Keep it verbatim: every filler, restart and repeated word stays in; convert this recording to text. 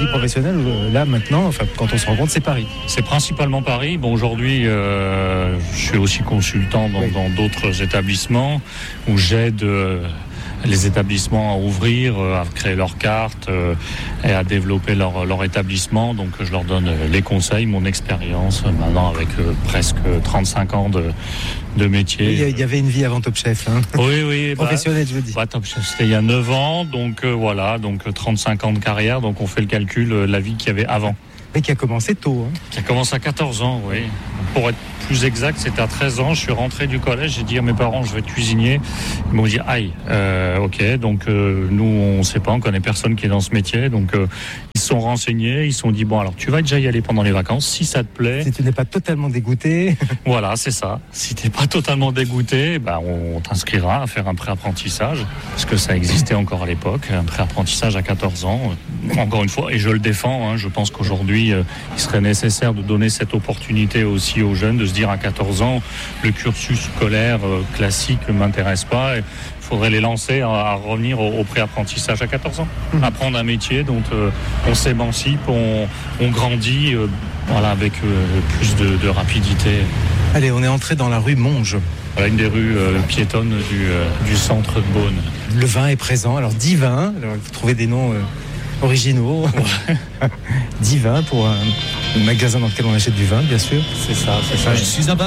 vie professionnelle, là maintenant, enfin, quand on se rend compte, c'est Paris. C'est principalement Paris. Bon, aujourd'hui, euh, je suis aussi consultant dans, oui. dans d'autres établissements où j'aide euh, les établissements à ouvrir, euh, à créer leurs cartes euh, et à développer leur, leur établissement. Donc, je leur donne les conseils, mon expérience, maintenant avec euh, presque trente-cinq ans de, de métier. Il y avait une vie avant Top Chef. Hein. Oui, oui. Professionnelle, bah, je veux dire. Bah, Top Chef, c'était il y a neuf ans. Donc, euh, voilà, donc trente-cinq ans de carrière. Donc, on fait le calcul, euh, la vie qu'il y avait avant. Mais qui a commencé tôt. Hein. Qui a commencé à quatorze ans, oui. Pour être plus exact, c'était à treize ans. Je suis rentré du collège, j'ai dit à mes parents, je vais être cuisinier. Ils m'ont dit, aïe, euh, ok. Donc, euh, nous, on ne sait pas, on ne connaît personne qui est dans ce métier. Donc, euh, ils se sont renseignés, ils se sont dit, bon, alors tu vas déjà y aller pendant les vacances, si ça te plaît. Si tu n'es pas totalement dégoûté. Voilà, c'est ça. Si tu n'es pas totalement dégoûté, bah, on t'inscrira à faire un pré-apprentissage, parce que ça existait encore à l'époque, un pré-apprentissage à quatorze ans. Encore une fois, et je le défends, hein, je pense qu'aujourd'hui, euh, il serait nécessaire de donner cette opportunité aussi aux jeunes, de se dire à quatorze ans, le cursus scolaire euh, classique ne m'intéresse pas. Il faudrait les lancer à, à revenir au, au pré-apprentissage à quatorze ans. Mmh. Apprendre un métier dont euh, on s'émancipe, on, on grandit euh, voilà, avec euh, plus de, de rapidité. Allez, on est entré dans la rue Monge. Voilà, une des rues euh, piétonnes du, euh, du centre de Beaune. Le vin est présent, alors dix vins, alors, vous trouvez des noms... Euh... originaux, ouais. dix vins pour un magasin dans lequel on achète du vin, bien sûr. C'est ça, c'est ça. Je suis un